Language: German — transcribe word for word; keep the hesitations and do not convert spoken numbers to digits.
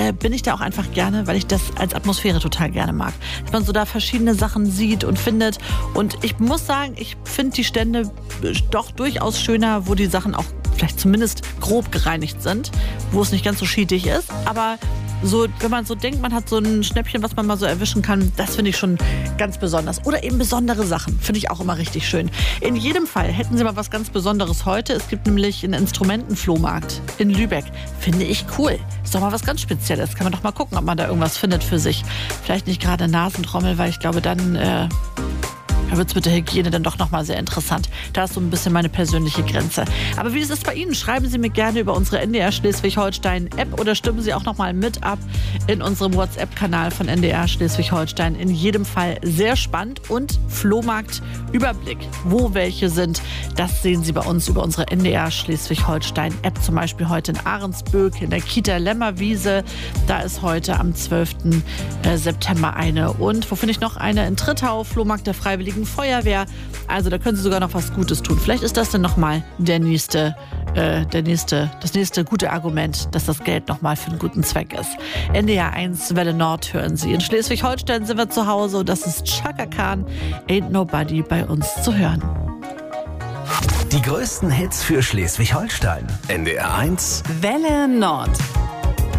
äh, bin ich da auch einfach gerne, weil ich das als Atmosphäre total gerne mag. Dass man so da verschiedene Sachen sieht und findet. Und ich muss sagen, ich finde die Stände doch durchaus schöner, wo die Sachen auch vielleicht zumindest grob gereinigt sind, wo es nicht ganz so schiedig ist. Aber so, wenn man so denkt, man hat so ein Schnäppchen, was man mal so erwischen kann, das finde ich schon ganz besonders. Oder eben besondere Sachen, finde ich auch immer richtig schön. In jedem Fall hätten Sie mal was ganz Besonderes heute. Es gibt nämlich einen Instrumentenflohmarkt in Lübeck. Finde ich cool. Ist doch mal was ganz Spezielles. Kann man doch mal gucken, ob man da irgendwas findet für sich. Vielleicht nicht gerade Nasentrommel, weil ich glaube, dann äh, da wird es mit der Hygiene dann doch nochmal sehr interessant. Da ist so ein bisschen meine persönliche Grenze. Aber wie ist es bei Ihnen? Schreiben Sie mir gerne über unsere N D R Schleswig-Holstein-App oder stimmen Sie auch nochmal mit ab in unserem WhatsApp-Kanal von N D R Schleswig-Holstein. In jedem Fall sehr spannend und Flohmarkt-Überblick. Wo welche sind, das sehen Sie bei uns über unsere N D R Schleswig-Holstein-App. Zum Beispiel heute in Ahrensböck, in der Kita Lämmerwiese. Da ist heute am zwölften September eine. Und wo finde ich noch eine? In Trittau, Flohmarkt der Freiwilligen Feuerwehr. Also da können Sie sogar noch was Gutes tun. Vielleicht ist das dann nochmal der nächste, äh, der nächste, das nächste gute Argument, dass das Geld nochmal für einen guten Zweck ist. N D R eins, Welle Nord hören Sie. In Schleswig-Holstein sind wir zu Hause und das ist Chaka Khan, Ain't Nobody bei uns zu hören. Die größten Hits für Schleswig-Holstein. N D R eins, Welle Nord.